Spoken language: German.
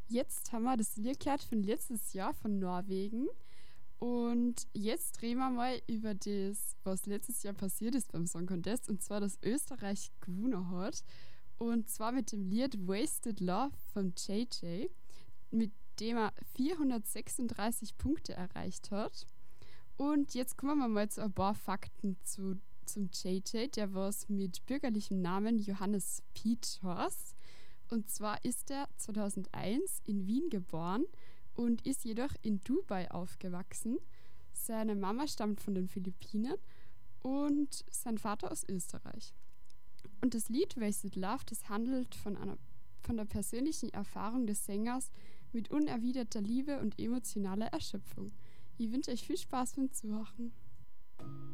Jetzt haben wir das Lied gehört von letztes Jahr von Norwegen. Und jetzt reden wir mal über das, was letztes Jahr passiert ist beim Song Contest. Und zwar, dass Österreich gewonnen hat. Und zwar mit dem Lied Wasted Love von JJ, mit dem er 436 Punkte erreicht hat. Und jetzt kommen wir mal zu ein paar Fakten zum JJ, der was mit bürgerlichem Namen Johannes Piet heißt. Und zwar ist er 2001 in Wien geboren und ist jedoch in Dubai aufgewachsen. Seine Mama stammt von den Philippinen und sein Vater aus Österreich. Und das Lied Wasted Love, das handelt von der persönlichen Erfahrung des Sängers mit unerwiderter Liebe und emotionaler Erschöpfung. Ich wünsche euch viel Spaß beim Zuhören.